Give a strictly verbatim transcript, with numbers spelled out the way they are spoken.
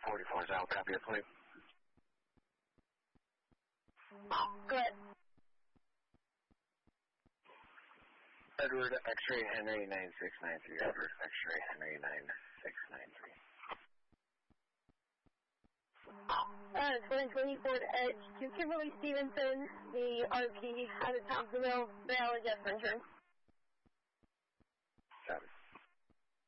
forty-four is out. Copy, plate. Go ahead. Edward X-ray Henry nine six nine three. Edward X-ray Henry nine six nine three. Uh, seven twenty-four Edge to Kimberly Stevenson, the R P out of top of the mill, rail adjustment turn.